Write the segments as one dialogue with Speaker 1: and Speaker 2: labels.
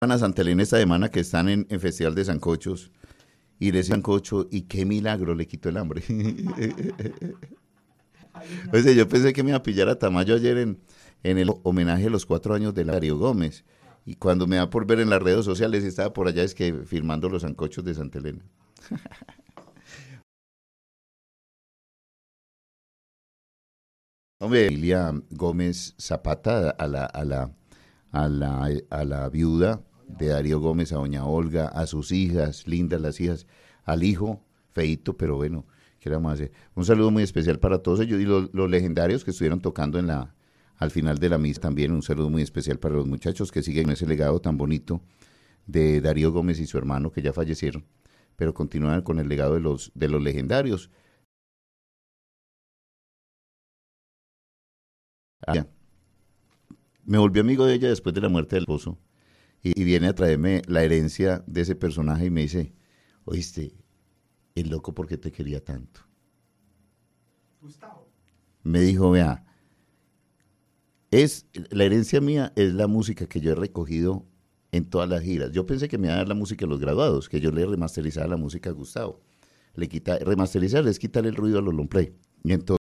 Speaker 1: a Santa Elena esta semana que están en Festival de Sancochos y le decían sancocho y qué milagro le quitó el hambre. O sea, yo pensé que me iba a pillar a Tamayo ayer en el homenaje a los 4 años de Darío Gómez y cuando me da por ver en las redes sociales estaba por allá es que firmando los sancochos de Santa Elena. Hombre, Emilia Gómez Zapata a la viuda de Darío Gómez, a doña Olga, a sus hijas, lindas las hijas, al hijo, feíto, pero bueno, ¿qué vamos a hacer? Un saludo muy especial para todos ellos y los legendarios que estuvieron tocando al final de la misa también, un saludo muy especial para los muchachos que siguen ese legado tan bonito de Darío Gómez y su hermano que ya fallecieron, pero continúan con el legado de los legendarios. Ah, me volví amigo de ella después de la muerte del esposo y viene a traerme la herencia de ese personaje y me dice, oíste, el loco porque te quería tanto.
Speaker 2: Gustavo.
Speaker 1: Me dijo, vea, la herencia mía es la música que yo he recogido en todas las giras. Yo pensé que me iba a dar la música a los graduados, que yo le remasterizaba la música a Gustavo. Remasterizar es quitarle el ruido a los long play. Y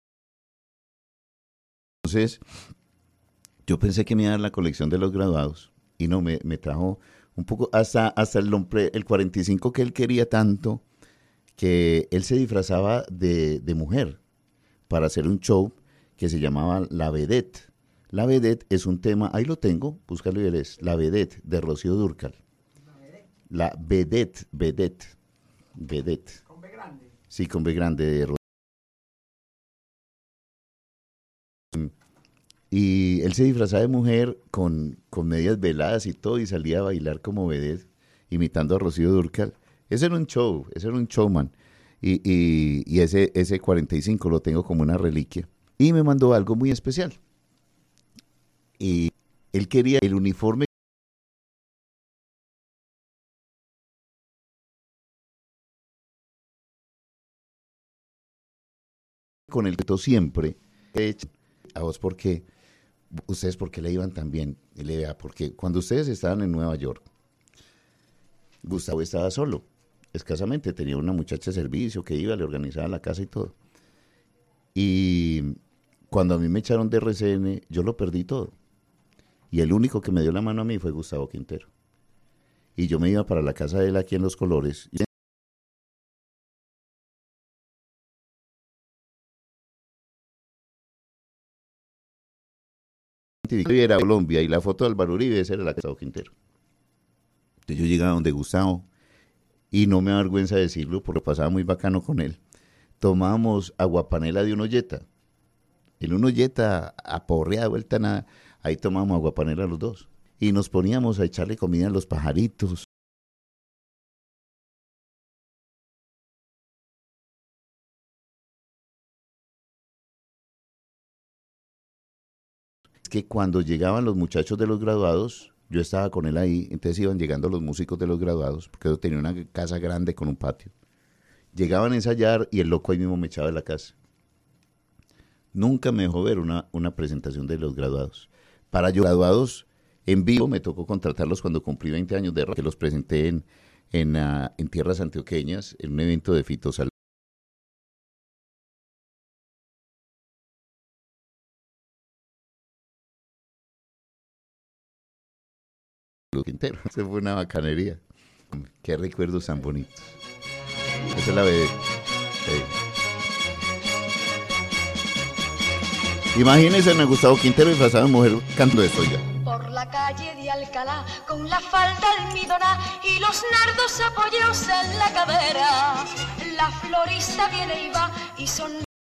Speaker 1: entonces, yo pensé que me iba a dar la colección de los graduados y no, me trajo un poco hasta el long play, el 45 que él quería tanto, que él se disfrazaba de mujer para hacer un show que se llamaba La Vedette. La Vedette es un tema, ahí lo tengo, búscalo y verás, La Vedette de Rocío Dúrcal. La Vedette.
Speaker 2: Con B grande.
Speaker 1: Sí, con B grande de Rocío. Y él se disfrazaba de mujer con medias veladas y todo y salía a bailar como vedette, imitando a Rocío Dúrcal. Ese era un show, ese era un showman. Y ese 45 lo tengo como una reliquia. Y me mandó algo muy especial. Y él quería el uniforme con el que todo siempre he hecho. A vos, ¿por qué? ¿Ustedes por qué le iban tan bien? Y le vea, porque cuando ustedes estaban en Nueva York, Gustavo estaba solo, escasamente, tenía una muchacha de servicio que iba, le organizaba la casa y todo. Y cuando a mí me echaron de RCN, yo lo perdí todo. Y el único que me dio la mano a mí fue Gustavo Quintero. Y yo me iba para la casa de él aquí en Los Colores. Y era Colombia y la foto de Álvaro Uribe, esa era la casa de Gustavo Quintero. Entonces yo llegaba donde Gustavo y no me da vergüenza decirlo porque pasaba muy bacano con él. Tomábamos aguapanela de un olleta. En un olleta aporreada, vuelta nada. Ahí tomábamos aguapanela los dos. Y nos poníamos a echarle comida a los pajaritos. Es que cuando llegaban los muchachos de los graduados, yo estaba con él ahí, entonces iban llegando los músicos de los graduados, porque yo tenía una casa grande con un patio. Llegaban a ensayar y el loco ahí mismo me echaba de la casa. Nunca me dejó ver una presentación de los graduados. Para yo, graduados en vivo, me tocó contratarlos cuando cumplí 20 años de rock, que los presenté en tierras antioqueñas, en un evento de Fito Salud Quintero. Eso fue una bacanería. Qué recuerdos tan bonitos. Esa es la vedette. Imagínense a Gustavo Quintero disfrazado de mujer cantando esto ya.
Speaker 3: Por la calle de Alcalá, con la falda almidona y los nardos apoyados en la cadera, la florista viene y va y son